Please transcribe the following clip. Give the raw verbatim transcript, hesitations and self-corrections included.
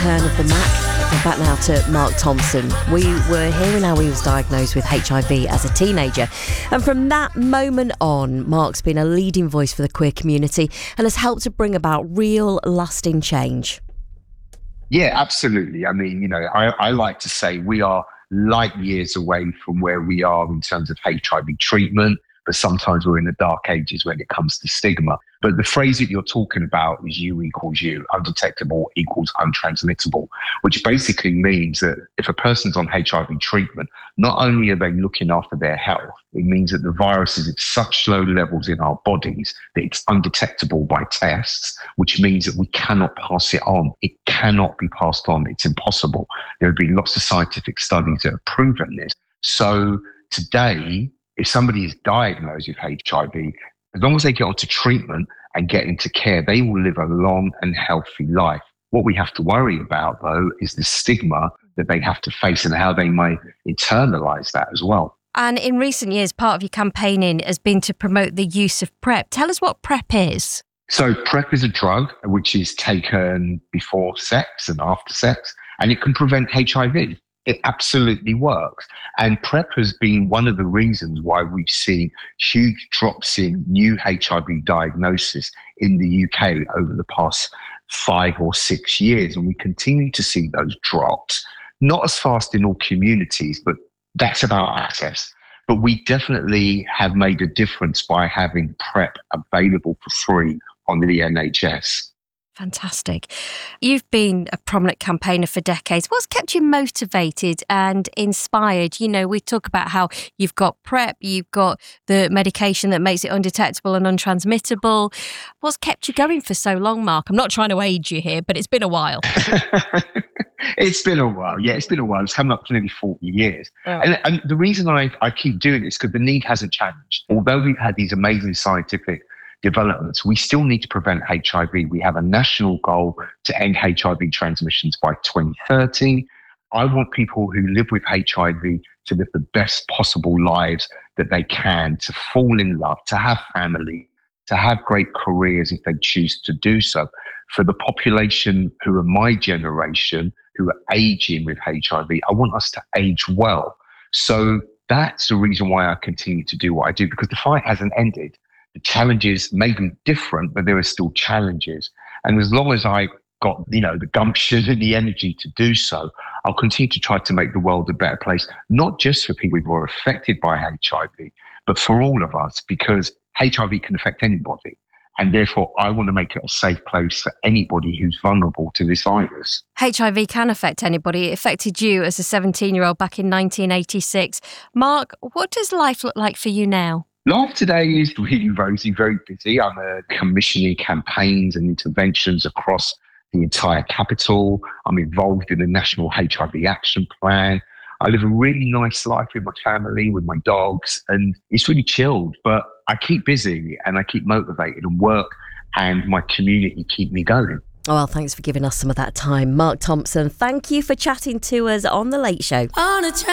turn of the Mac. We're back now to Mark Thompson. We were hearing how he was diagnosed with H I V as a teenager. And from that moment on, Mark's been a leading voice for the queer community and has helped to bring about real lasting change. Yeah, absolutely. I mean, you know, I, I like to say we are light years away from where we are in terms of H I V treatment, but sometimes we're in the dark ages when it comes to stigma. But the phrase that you're talking about is U equals U, undetectable equals untransmittable, which basically means that if a person's on H I V treatment, not only are they looking after their health, it means that the virus is at such low levels in our bodies that it's undetectable by tests, which means that we cannot pass it on. It cannot be passed on. It's impossible. There have been lots of scientific studies that have proven this. So today, if somebody is diagnosed with H I V, as long as they get onto treatment and get into care, they will live a long and healthy life. What we have to worry about, though, is the stigma that they have to face and how they may internalise that as well. And in recent years, part of your campaigning has been to promote the use of PrEP. Tell us what PrEP is. So PrEP is a drug which is taken before sex and after sex, and it can prevent H I V. It absolutely works. And PrEP has been one of the reasons why we've seen huge drops in new H I V diagnosis in the U K over the past five or six years. And we continue to see those drops, not as fast in all communities, but that's about access. But we definitely have made a difference by having PrEP available for free on the N H S. Fantastic. You've been a prominent campaigner for decades. What's kept you motivated and inspired? You know, we talk about how you've got PrEP, you've got the medication that makes it undetectable and untransmittable. What's kept you going for so long, Mark? I'm not trying to age you here, but it's been a while. It's been a while. Yeah, it's been a while. It's coming up to nearly forty years. Oh. And, and the reason I, I keep doing it is because the need hasn't changed. Although we've had these amazing scientific developments, we still need to prevent H I V. We have a national goal to end H I V transmissions by twenty thirty. I want people who live with H I V to live the best possible lives that they can, to fall in love, to have family, to have great careers if they choose to do so. For the population who are my generation, who are aging with H I V, I want us to age well. So that's the reason why I continue to do what I do, because the fight hasn't ended. The challenges may be different, but there are still challenges. And as long as I got, you know, the gumption and the energy to do so, I'll continue to try to make the world a better place, not just for people who are affected by H I V, but for all of us, because H I V can affect anybody. And therefore, I want to make it a safe place for anybody who's vulnerable to this virus. H I V can affect anybody. It affected you as a seventeen-year-old back in nineteen eighty-six. Mark, what does life look like for you now? Life today is really rosy, very busy. I'm uh, commissioning campaigns and interventions across the entire capital. I'm involved in the National H I V Action Plan. I live a really nice life with my family, with my dogs, and it's really chilled. But I keep busy and I keep motivated, and work and my community keep me going. Oh, well, thanks for giving us some of that time. Mark Thompson, thank you for chatting to us on The Late Show. On a